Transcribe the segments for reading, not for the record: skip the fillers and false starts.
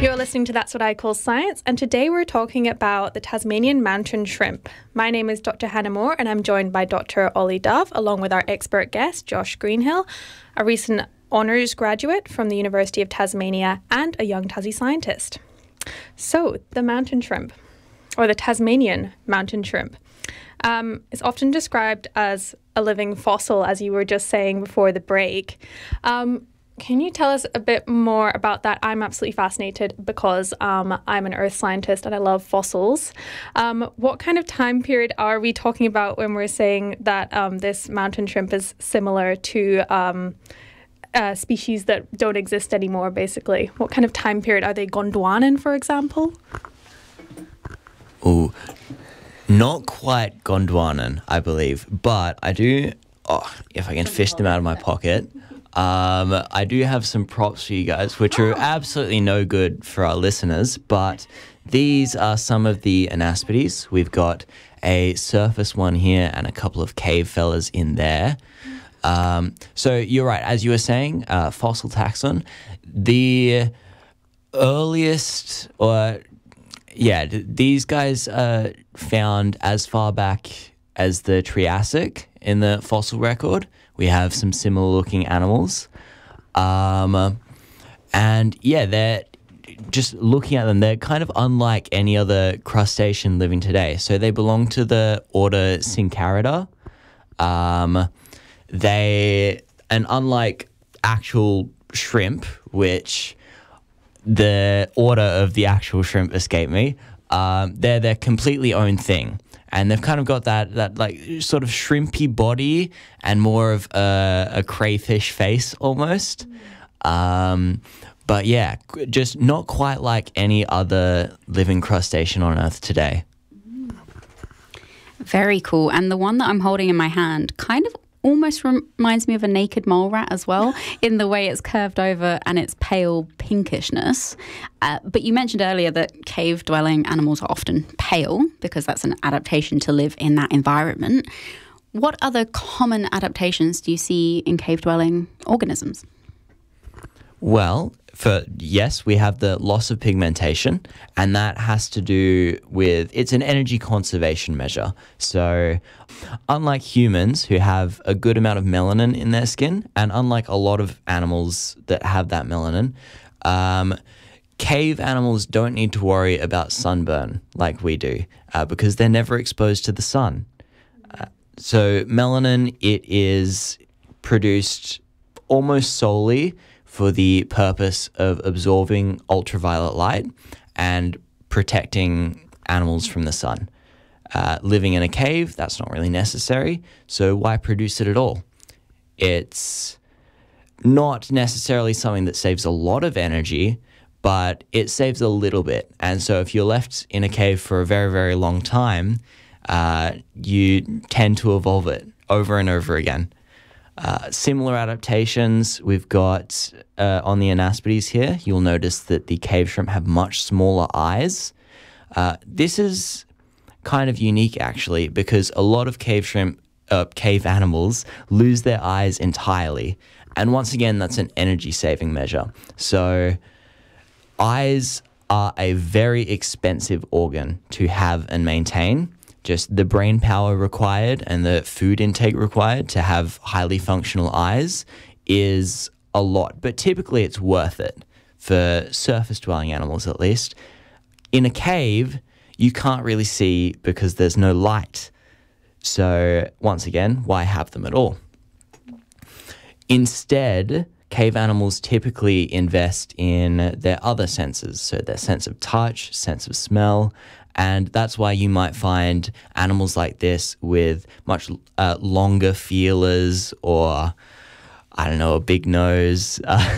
You're listening to That's What I Call Science, and today we're talking about the Tasmanian mountain shrimp. My name is Dr. Hannah Moore, and I'm joined by Dr. Ollie Dove, along with our expert guest, Josh Greenhill, a recent honours graduate from the University of Tasmania and a young Tassie scientist. So, the mountain shrimp, or the Tasmanian mountain shrimp, is often described as a living fossil, as you were just saying before the break. Can you tell us a bit more about that? I'm absolutely fascinated because I'm an earth scientist and I love fossils. What kind of time period are we talking about when we're saying that this mountain shrimp is similar to species that don't exist anymore, basically? What kind of time period? Are they Gondwanan, for example? Oh, not quite Gondwanan, I believe, but I do, if I can fish them out of my pocket, I do have some props for you guys, which are absolutely no good for our listeners, but these are some of the anaspides. We've got a surface one here and a couple of cave fellas in there. So you're right, as you were saying, fossil taxon, the earliest, these guys are found as far back as the Triassic in the fossil record. We have some similar looking animals. They're just looking at them, they're kind of unlike any other crustacean living today. So they belong to the order Syncarida. And unlike actual shrimp, which the order of the actual shrimp escaped me, they're their completely own thing. And they've kind of got that like sort of shrimpy body and more of a crayfish face almost. But yeah, just not quite like any other living crustacean on Earth today. Very cool. And the one that I'm holding in my hand kind of almost reminds me of a naked mole rat as well, in the way it's curved over and its pale pinkishness. But you mentioned earlier that cave-dwelling animals are often pale because that's an adaptation to live in that environment. What other common adaptations do you see in cave-dwelling organisms? Well, yes, we have the loss of pigmentation, and that has to do with, it's an energy conservation measure. So unlike humans who have a good amount of melanin in their skin, and unlike a lot of animals that have that melanin, cave animals don't need to worry about sunburn like we do because they're never exposed to the sun. So melanin, it is produced almost solely for the purpose of absorbing ultraviolet light and protecting animals from the sun. Living in a cave, that's not really necessary, so why produce it at all? It's not necessarily something that saves a lot of energy, but it saves a little bit. And so if you're left in a cave for a very, very long time, you tend to evolve it over and over again. Similar adaptations we've got on the anaspides here. You'll notice that the cave shrimp have much smaller eyes. This is kind of unique actually because a lot of cave animals lose their eyes entirely. And once again, that's an energy saving measure. So eyes are a very expensive organ to have and maintain. Just the brain power required and the food intake required to have highly functional eyes is a lot. But typically it's worth it for surface-dwelling animals at least. In a cave, you can't really see because there's no light. So once again, why have them at all? Instead, cave animals typically invest in their other senses, so their sense of touch, sense of smell, and that's why you might find animals like this with much longer feelers or, I don't know, a big nose.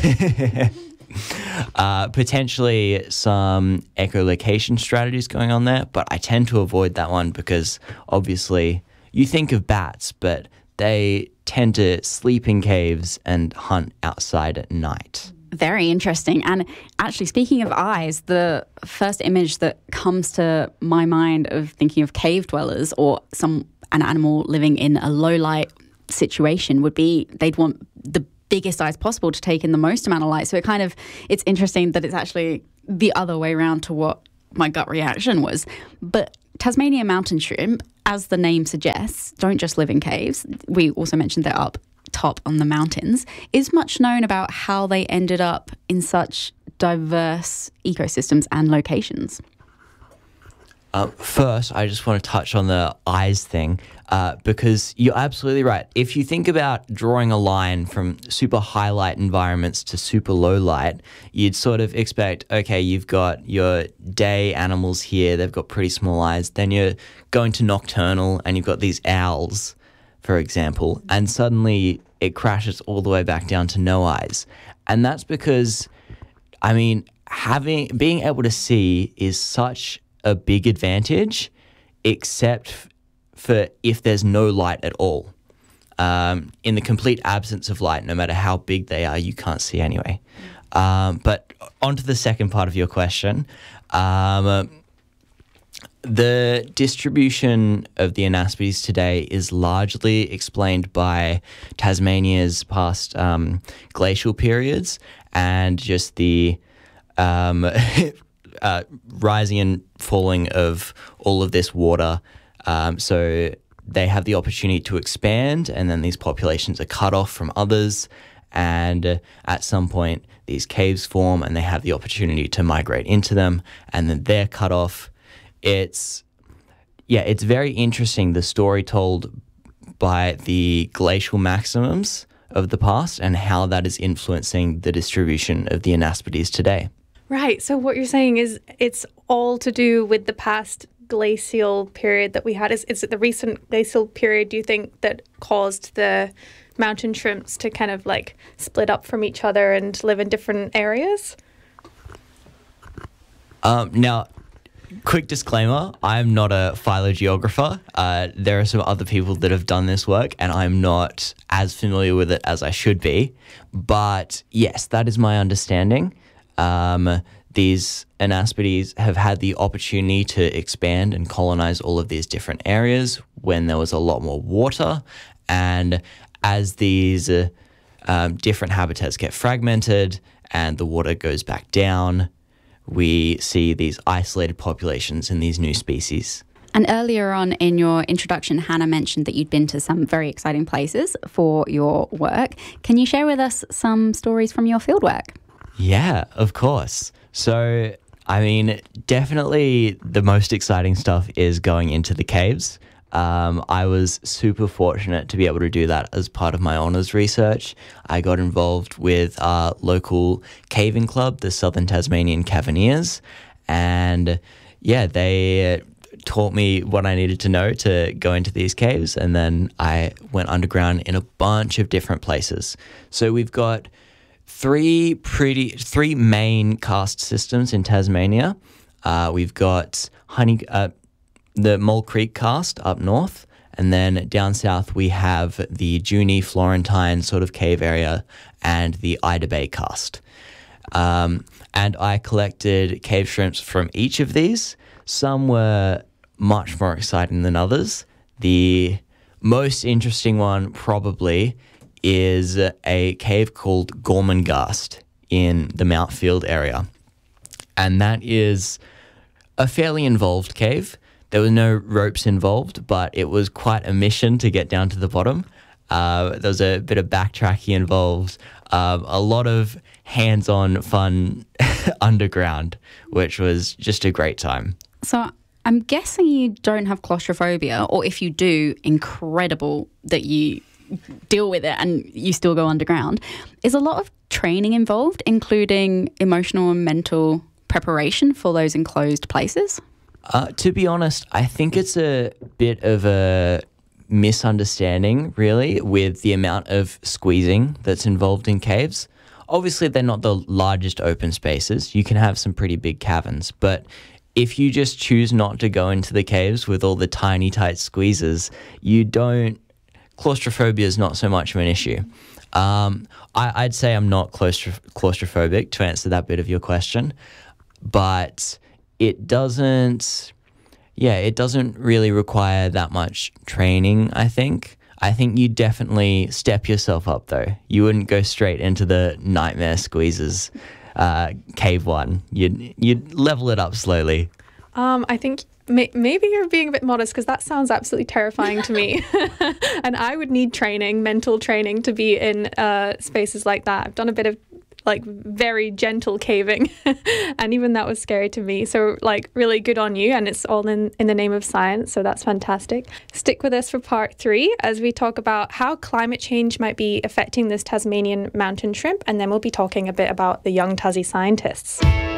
Potentially some echolocation strategies going on there, but I tend to avoid that one because obviously you think of bats, but they tend to sleep in caves and hunt outside at night. Very interesting. And actually, speaking of eyes, the first image that comes to my mind of thinking of cave dwellers or an animal living in a low light situation would be they'd want the biggest eyes possible to take in the most amount of light. So it's interesting that it's actually the other way around to what my gut reaction was. But Tasmanian mountain shrimp, as the name suggests, don't just live in caves. We also mentioned they're up top on the mountains. Is much known about how they ended up in such diverse ecosystems and locations? First, I just want to touch on the eyes thing because you're absolutely right. If you think about drawing a line from super high light environments to super low light, you'd sort of expect, okay, you've got your day animals here, they've got pretty small eyes. Then you're going to nocturnal and you've got these owls, for example, and suddenly it crashes all the way back down to no eyes. And that's because, I mean, being able to see is such a big advantage, except for if there's no light at all. In the complete absence of light, no matter how big they are, you can't see anyway. But on to the second part of your question. The distribution of the anaspides today is largely explained by Tasmania's past glacial periods and just the rising and falling of all of this water. So they have the opportunity to expand, and then these populations are cut off from others. And at some point, these caves form, and they have the opportunity to migrate into them, and then they're cut off. It's very interesting, the story told by the glacial maximums of the past and how that is influencing the distribution of the anaspides today. Right. So what you're saying is it's all to do with the past glacial period that we had. Is it the recent glacial period, do you think, that caused the mountain shrimps to kind of like split up from each other and live in different areas? Now, quick disclaimer, I'm not a phylogeographer. There are some other people that have done this work, and I'm not as familiar with it as I should be. But yes, that is my understanding. These anaspides have had the opportunity to expand and colonize all of these different areas when there was a lot more water. And as these different habitats get fragmented and the water goes back down, we see these isolated populations in these new species. And earlier on in your introduction, Hannah mentioned that you'd been to some very exciting places for your work. Can you share with us some stories from your fieldwork? Yeah, of course. So, I mean, definitely the most exciting stuff is going into the caves. I was super fortunate to be able to do that as part of my honours research. I got involved with our local caving club, the Southern Tasmanian Caverniers, and yeah, they taught me what I needed to know to go into these caves, and then I went underground in a bunch of different places. So we've got three main karst systems in Tasmania. We've got the Mole Creek karst up north, and then down south we have the Junee Florentine sort of cave area and the Ida Bay karst. And I collected cave shrimps from each of these. Some were much more exciting than others. The most interesting one probably is a cave called Gormenghast in the Mount Field area. And that is a fairly involved cave. There were no ropes involved, but it was quite a mission to get down to the bottom. There was a bit of backtracking involved, a lot of hands-on fun underground, which was just a great time. So I'm guessing you don't have claustrophobia, or if you do, incredible that you deal with it and you still go underground. Is a lot of training involved, including emotional and mental preparation for those enclosed places? To be honest, I think it's a bit of a misunderstanding, really, with the amount of squeezing that's involved in caves. Obviously, they're not the largest open spaces. You can have some pretty big caverns, but if you just choose not to go into the caves with all the tiny, tight squeezes, claustrophobia is not so much of an issue. I'd say I'm not claustrophobic, to answer that bit of your question, but it doesn't really require that much training, I think. I think you definitely step yourself up, though. You wouldn't go straight into the nightmare squeezes cave one. You'd level it up slowly. I think maybe you're being a bit modest, because that sounds absolutely terrifying to me. And I would need mental training to be in spaces like that. I've done a bit of very gentle caving and even that was scary to me. So really good on you, and it's all in the name of science, so that's fantastic. Stick with us for part 3 as we talk about how climate change might be affecting this Tasmanian mountain shrimp, and then we'll be talking a bit about the young Tassie scientists.